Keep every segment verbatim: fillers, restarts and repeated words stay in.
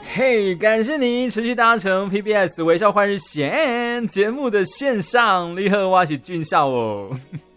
嘿，感谢你持续搭乘 P B S 微笑换日线节目的线上，你好，我是俊孝哦。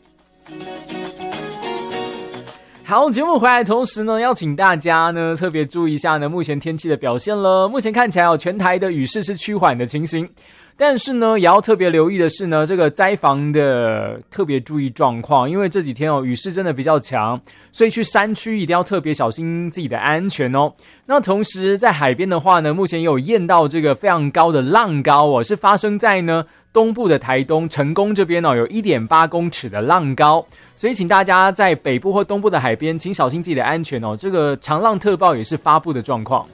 好，节目回来的同时呢，邀请大家呢特别注意一下呢目前天气的表现了。目前看起来哦，全台的雨势是趋缓的情形。但是呢，也要特别留意的是呢，这个灾防的特别注意状况，因为这几天哦，雨势真的比较强，所以去山区一定要特别小心自己的安全哦。那同时在海边的话呢，目前也有验到这个非常高的浪高哦，是发生在呢东部的台东成功这边哦，有 一点八公尺的浪高，所以请大家在北部或东部的海边，请小心自己的安全哦。这个长浪特报也是发布的状况。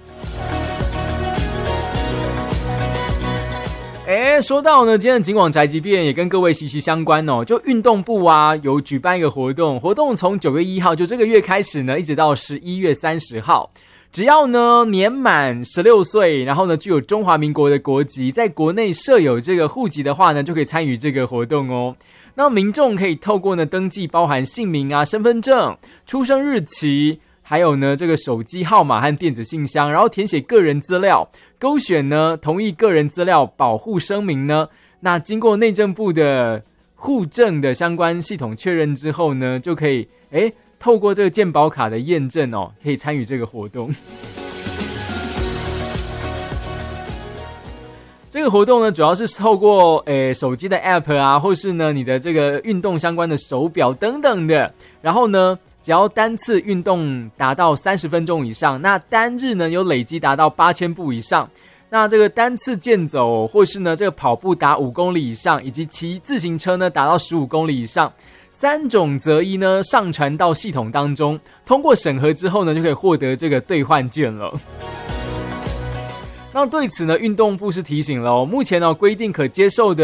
哎，说到呢，今天的警广宅急便也跟各位息息相关哦。就运动部啊，有举办一个活动，活动从九月一号就这个月开始呢，一直到十一月三十号。只要呢年满十六岁，然后呢具有中华民国的国籍，在国内设有这个户籍的话呢，就可以参与这个活动哦。那民众可以透过呢登记包含姓名啊、身份证、出生日期，还有呢这个手机号码和电子信箱，然后填写个人资料，勾选呢同意个人资料保护声明呢，那经过内政部的户政的相关系统确认之后呢，就可以诶透过这个健保卡的验证哦，可以参与这个活动。这个活动呢，主要是透过诶手机的 App 啊，或是呢你的这个运动相关的手表等等的，然后呢，只要单次运动达到三十分钟以上，那单日呢有累积达到八千步以上，那这个单次健走或是呢这个跑步达五公里以上，以及骑自行车呢达到十五公里以上。三种择一呢上传到系统当中，通过审核之后呢，就可以获得这个兑换券了。那对此呢，运动部是提醒了哦，目前呢规定可接受的